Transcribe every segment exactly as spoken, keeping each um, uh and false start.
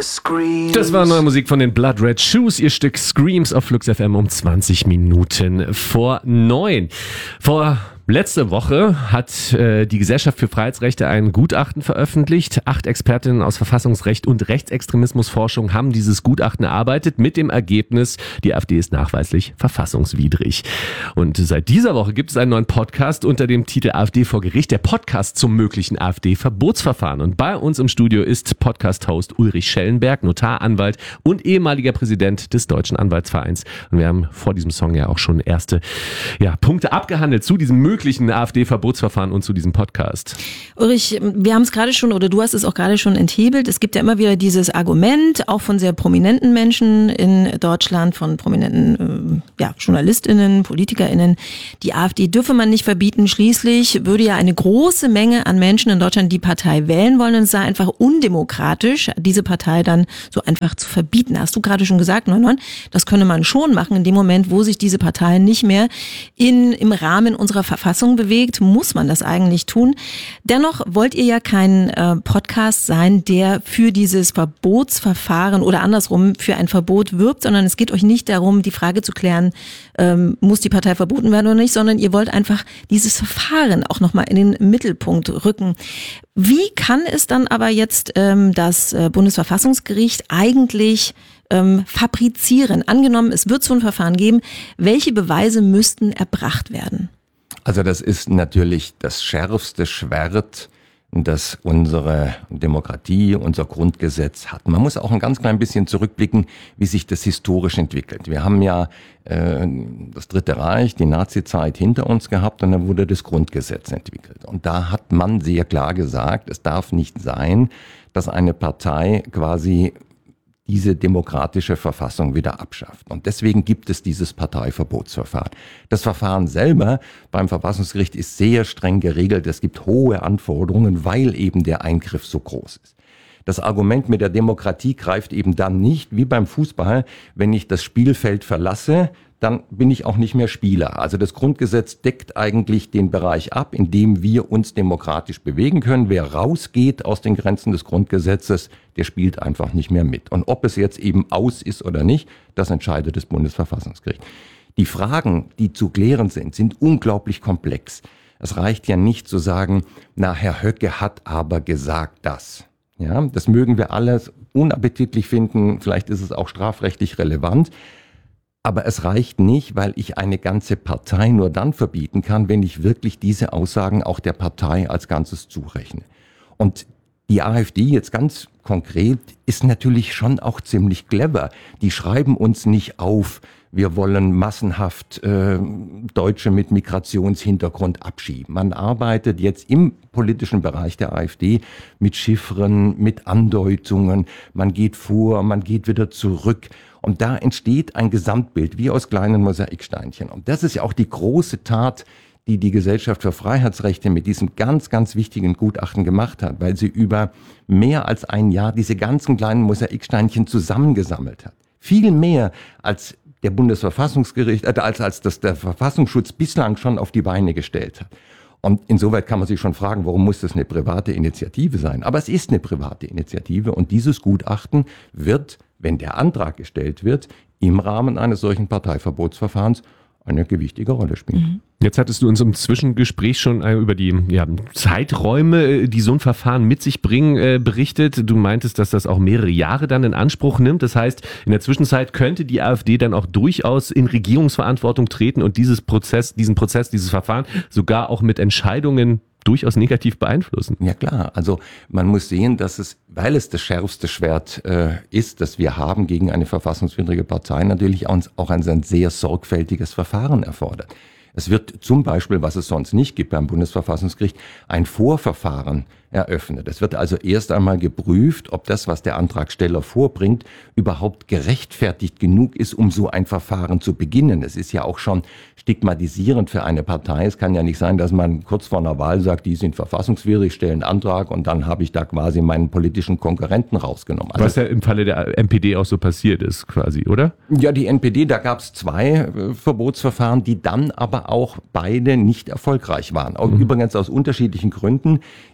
Screams. Das war neue Musik von den Blood Red Shoes, ihr Stück Screams auf Flux F M um zwanzig Minuten vor neun. Vor Letzte Woche hat äh, die Gesellschaft für Freiheitsrechte ein Gutachten veröffentlicht. Acht Expertinnen aus Verfassungsrecht und Rechtsextremismusforschung haben dieses Gutachten erarbeitet mit dem Ergebnis, die AfD ist nachweislich verfassungswidrig. Und seit dieser Woche gibt es einen neuen Podcast unter dem Titel AfD vor Gericht, der Podcast zum möglichen AfD-Verbotsverfahren. Und bei uns im Studio ist Podcast-Host Ulrich Schellenberg, Notar, Anwalt und ehemaliger Präsident des Deutschen Anwaltsvereins. Und wir haben vor diesem Song ja auch schon erste ja, Punkte abgehandelt zu diesem möglichen möglichen AfD-Verbotsverfahren und zu diesem Podcast. Ulrich, wir haben es gerade schon, oder du hast es auch gerade schon enthebelt, es gibt ja immer wieder dieses Argument, auch von sehr prominenten Menschen in Deutschland, von prominenten äh, ja, JournalistInnen, PolitikerInnen, die AfD dürfe man nicht verbieten, schließlich würde ja eine große Menge an Menschen in Deutschland die Partei wählen wollen und es sei einfach undemokratisch, diese Partei dann so einfach zu verbieten. Hast du gerade schon gesagt, neun neun, das könne man schon machen, in dem Moment, wo sich diese Partei nicht mehr in, im Rahmen unserer Verfassung bewegt, muss man das eigentlich tun. Dennoch wollt ihr ja kein äh, Podcast sein, der für dieses Verbotsverfahren oder andersrum für ein Verbot wirbt, sondern es geht euch nicht darum, die Frage zu klären, ähm, muss die Partei verboten werden oder nicht, sondern ihr wollt einfach dieses Verfahren auch nochmal in den Mittelpunkt rücken. Wie kann es dann aber jetzt ähm, das äh, Bundesverfassungsgericht eigentlich ähm, fabrizieren? Angenommen, es wird so ein Verfahren geben, welche Beweise müssten erbracht werden? Also das ist natürlich das schärfste Schwert, das unsere Demokratie, unser Grundgesetz hat. Man muss auch ein ganz klein bisschen zurückblicken, wie sich das historisch entwickelt. Wir haben ja äh, das Dritte Reich, die Nazizeit hinter uns gehabt und dann wurde das Grundgesetz entwickelt. Und da hat man sehr klar gesagt, es darf nicht sein, dass eine Partei quasi diese demokratische Verfassung wieder abschafft. Und deswegen gibt es dieses Parteiverbotsverfahren. Das Verfahren selber beim Verfassungsgericht ist sehr streng geregelt. Es gibt hohe Anforderungen, weil eben der Eingriff so groß ist. Das Argument mit der Demokratie greift eben dann nicht, wie beim Fußball, wenn ich das Spielfeld verlasse, dann bin ich auch nicht mehr Spieler. Also das Grundgesetz deckt eigentlich den Bereich ab, in dem wir uns demokratisch bewegen können. Wer rausgeht aus den Grenzen des Grundgesetzes, der spielt einfach nicht mehr mit. Und ob es jetzt eben aus ist oder nicht, das entscheidet das Bundesverfassungsgericht. Die Fragen, die zu klären sind, sind unglaublich komplex. Es reicht ja nicht zu sagen, na, Herr Höcke hat aber gesagt das. Ja, das mögen wir alles unappetitlich finden, vielleicht ist es auch strafrechtlich relevant. Aber es reicht nicht, weil ich eine ganze Partei nur dann verbieten kann, wenn ich wirklich diese Aussagen auch der Partei als Ganzes zurechne. Und die AfD jetzt ganz konkret ist natürlich schon auch ziemlich clever. Die schreiben uns nicht auf, wir wollen massenhaft äh, Deutsche mit Migrationshintergrund abschieben. Man arbeitet jetzt im politischen Bereich der AfD mit Chiffren, mit Andeutungen. Man geht vor, man geht wieder zurück. Und da entsteht ein Gesamtbild, wie aus kleinen Mosaiksteinchen. Und das ist ja auch die große Tat, die die Gesellschaft für Freiheitsrechte mit diesem ganz, ganz wichtigen Gutachten gemacht hat, weil sie über mehr als ein Jahr diese ganzen kleinen Mosaiksteinchen zusammengesammelt hat. Viel mehr als der Bundesverfassungsgericht, äh, als, als das der Verfassungsschutz bislang schon auf die Beine gestellt hat. Und insoweit kann man sich schon fragen, warum muss das eine private Initiative sein? Aber es ist eine private Initiative und dieses Gutachten wird, wenn der Antrag gestellt wird, im Rahmen eines solchen Parteiverbotsverfahrens eine gewichtige Rolle spielen. Jetzt hattest du uns im Zwischengespräch schon über die ja, Zeiträume, die so ein Verfahren mit sich bringen, äh, berichtet. Du meintest, dass das auch mehrere Jahre dann in Anspruch nimmt. Das heißt, in der Zwischenzeit könnte die AfD dann auch durchaus in Regierungsverantwortung treten und dieses Prozess, diesen Prozess, dieses Verfahren sogar auch mit Entscheidungen durchaus negativ beeinflussen. Ja klar, also man muss sehen, dass es, weil es das schärfste Schwert äh, ist, das wir haben gegen eine verfassungswidrige Partei, natürlich auch, auch ein, ein sehr sorgfältiges Verfahren erfordert. Es wird zum Beispiel, was es sonst nicht gibt beim Bundesverfassungsgericht, ein Vorverfahren eröffnet. Es wird also erst einmal geprüft, ob das, was der Antragsteller vorbringt, überhaupt gerechtfertigt genug ist, um so ein Verfahren zu beginnen. Es ist ja auch schon stigmatisierend für eine Partei. Es kann ja nicht sein, dass man kurz vor einer Wahl sagt, die sind verfassungswidrig, stellen einen Antrag und dann habe ich da quasi meinen politischen Konkurrenten rausgenommen. Also, was ja im Falle der N P D auch so passiert ist quasi, oder? Ja, die N P D, da gab es zwei äh, Verbotsverfahren, die dann aber auch beide nicht erfolgreich waren. Auch mhm. Übrigens aus unterschiedlichen Gründen. Im ersten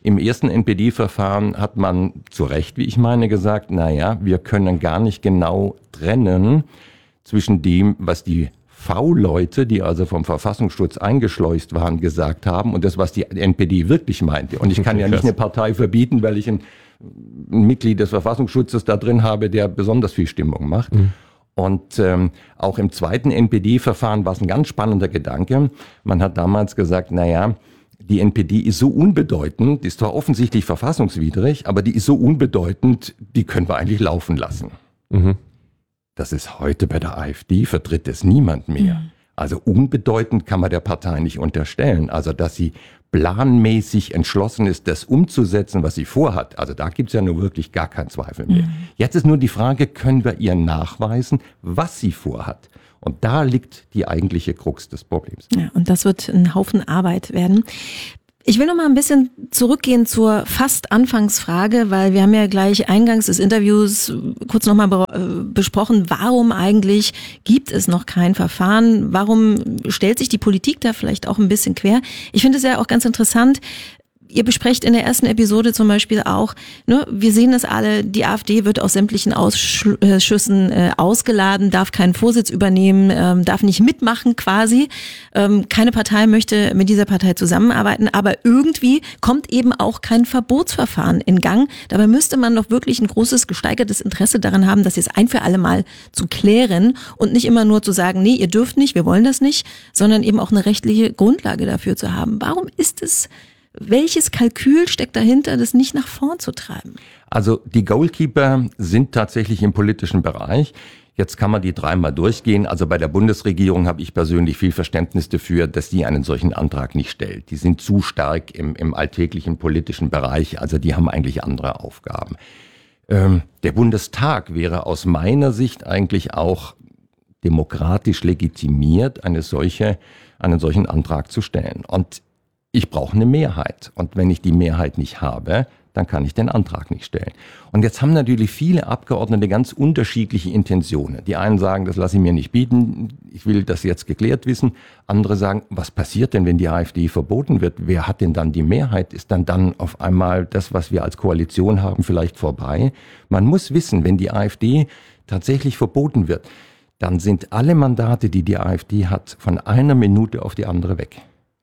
ersten N P D-Verfahren hat man zu Recht, wie ich meine, gesagt, naja, wir können gar nicht genau trennen zwischen dem, was die V-Leute, die also vom Verfassungsschutz eingeschleust waren, gesagt haben und das, was die N P D wirklich meinte. Und ich kann ja nicht eine Partei verbieten, weil ich ein, ein Mitglied des Verfassungsschutzes da drin habe, der besonders viel Stimmung macht. Mhm. Und ähm, auch im zweiten N P D-Verfahren war es ein ganz spannender Gedanke. Man hat damals gesagt, naja, die N P D ist so unbedeutend, die ist zwar offensichtlich verfassungswidrig, aber die ist so unbedeutend, die können wir eigentlich laufen lassen. Mhm. Das ist heute bei der AfD, vertritt es niemand mehr. Mhm. Also unbedeutend kann man der Partei nicht unterstellen. Also dass sie planmäßig entschlossen ist, das umzusetzen, was sie vorhat. Also da gibt es ja nur wirklich gar keinen Zweifel mehr. Mhm. Jetzt ist nur die Frage, können wir ihr nachweisen, was sie vorhat? Und da liegt die eigentliche Krux des Problems. Ja, und das wird ein Haufen Arbeit werden. Ich will noch mal ein bisschen zurückgehen zur fast Anfangsfrage, weil wir haben ja gleich eingangs des Interviews kurz noch mal be- besprochen, warum eigentlich gibt es noch kein Verfahren? Warum stellt sich die Politik da vielleicht auch ein bisschen quer? Ich finde es ja auch ganz interessant. Ihr besprecht in der ersten Episode zum Beispiel auch, ne, wir sehen das alle, die AfD wird aus sämtlichen Ausschüssen äh, ausgeladen, darf keinen Vorsitz übernehmen, ähm, darf nicht mitmachen quasi. Ähm, keine Partei möchte mit dieser Partei zusammenarbeiten, aber irgendwie kommt eben auch kein Verbotsverfahren in Gang. Dabei müsste man doch wirklich ein großes, gesteigertes Interesse daran haben, das jetzt ein für alle Mal zu klären und nicht immer nur zu sagen, nee, ihr dürft nicht, wir wollen das nicht, sondern eben auch eine rechtliche Grundlage dafür zu haben. Warum ist es Welches Kalkül steckt dahinter, das nicht nach vorn zu treiben? Also die Goalkeeper sind tatsächlich im politischen Bereich. Jetzt kann man die dreimal durchgehen. Also bei der Bundesregierung habe ich persönlich viel Verständnis dafür, dass die einen solchen Antrag nicht stellt. Die sind zu stark im, im alltäglichen politischen Bereich. Also die haben eigentlich andere Aufgaben. Ähm, der Bundestag wäre aus meiner Sicht eigentlich auch demokratisch legitimiert, eine solche, einen solchen Antrag zu stellen. Und ich brauche eine Mehrheit. Und wenn ich die Mehrheit nicht habe, dann kann ich den Antrag nicht stellen. Und jetzt haben natürlich viele Abgeordnete ganz unterschiedliche Intentionen. Die einen sagen, das lasse ich mir nicht bieten, ich will das jetzt geklärt wissen. Andere sagen, was passiert denn, wenn die AfD verboten wird? Wer hat denn dann die Mehrheit? Ist dann dann auf einmal das, was wir als Koalition haben, vielleicht vorbei? Man muss wissen, wenn die AfD tatsächlich verboten wird, dann sind alle Mandate, die die AfD hat, von einer Minute auf die andere weg.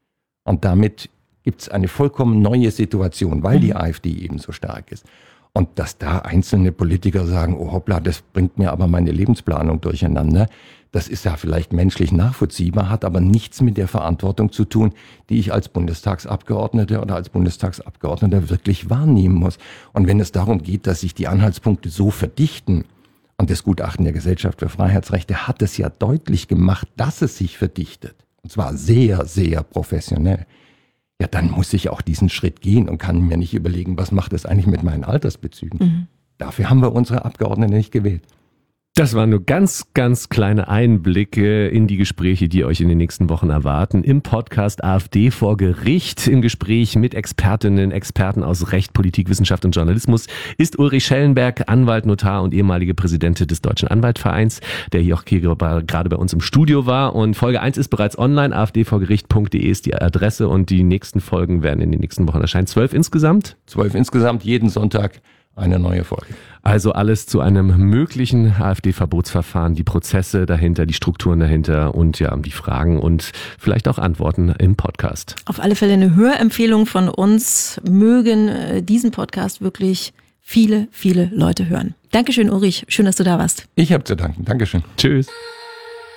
Und damit gibt es eine vollkommen neue Situation, weil die AfD eben so stark ist. Und dass da einzelne Politiker sagen, oh hoppla, das bringt mir aber meine Lebensplanung durcheinander, das ist ja vielleicht menschlich nachvollziehbar, hat aber nichts mit der Verantwortung zu tun, die ich als Bundestagsabgeordneter oder als Bundestagsabgeordneter wirklich wahrnehmen muss. Und wenn es darum geht, dass sich die Anhaltspunkte so verdichten, und das Gutachten der Gesellschaft für Freiheitsrechte hat es ja deutlich gemacht, dass es sich verdichtet, und zwar sehr, sehr professionell, ja, dann muss ich auch diesen Schritt gehen und kann mir nicht überlegen, was macht das eigentlich mit meinen Altersbezügen. Mhm. Dafür haben wir unsere Abgeordneten nicht gewählt. Das waren nur ganz, ganz kleine Einblicke in die Gespräche, die euch in den nächsten Wochen erwarten. Im Podcast AfD vor Gericht, im Gespräch mit Expertinnen, Experten aus Recht, Politik, Wissenschaft und Journalismus, ist Ulrich Schellenberg, Anwalt, Notar und ehemalige Präsidentin des Deutschen Anwaltvereins, der hier auch hier gerade bei uns im Studio war. Und Folge eins ist bereits online, a f d vor gericht punkt d e ist die Adresse und die nächsten Folgen werden in den nächsten Wochen erscheinen. Zwölf insgesamt? Zwölf insgesamt, jeden Sonntag eine neue Folge. Also alles zu einem möglichen AfD-Verbotsverfahren, die Prozesse dahinter, die Strukturen dahinter und ja, die Fragen und vielleicht auch Antworten im Podcast. Auf alle Fälle eine Hörempfehlung von uns. Mögen äh, diesen Podcast wirklich viele, viele Leute hören. Dankeschön, Ulrich. Schön, dass du da warst. Ich habe zu danken. Dankeschön. Tschüss.